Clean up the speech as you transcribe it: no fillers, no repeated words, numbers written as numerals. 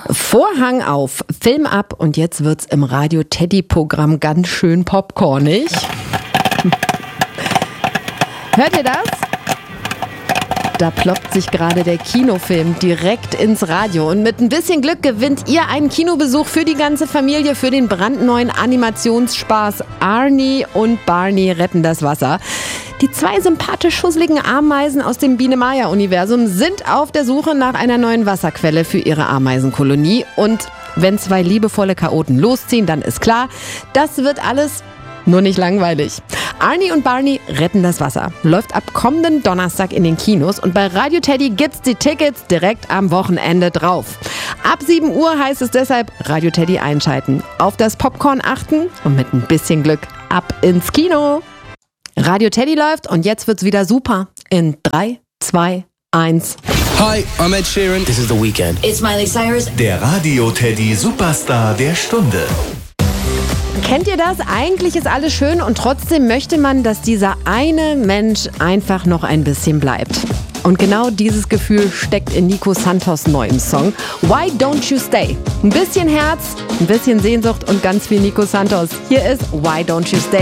Vorhang auf, Film ab und jetzt wird's im Radio-Teddy-Programm ganz schön popcornig. Hört ihr das? Da ploppt sich gerade der Kinofilm direkt ins Radio und mit ein bisschen Glück gewinnt ihr einen Kinobesuch für die ganze Familie für den brandneuen Animationsspaß Arnie und Barney retten das Wasser. Die zwei sympathisch schusseligen Ameisen aus dem Biene-Maya-Universum sind auf der Suche nach einer neuen Wasserquelle für ihre Ameisenkolonie. Und wenn zwei liebevolle Chaoten losziehen, dann ist klar, das wird alles nur nicht langweilig. Arnie und Barney retten das Wasser. Läuft ab kommenden Donnerstag in den Kinos und bei Radio Teddy gibt's die Tickets direkt am Wochenende drauf. Ab 7 Uhr heißt es deshalb Radio Teddy einschalten. Auf das Popcorn achten und mit ein bisschen Glück ab ins Kino. Radio Teddy läuft und jetzt wird's wieder super. In 3, 2, 1. Hi, I'm Ed Sheeran. This is The Weeknd. It's Miley Cyrus. Der Radio Teddy Superstar der Stunde. Kennt ihr das? Eigentlich ist alles schön und trotzdem möchte man, dass dieser eine Mensch einfach noch ein bisschen bleibt. Und genau dieses Gefühl steckt in Nico Santos' neuem Song Why Don't You Stay? Ein bisschen Herz, ein bisschen Sehnsucht und ganz viel Nico Santos. Hier ist Why Don't You Stay?